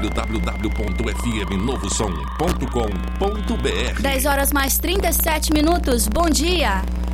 www.fmnovosom.com.br. 10 horas mais 37 minutos. Bom dia.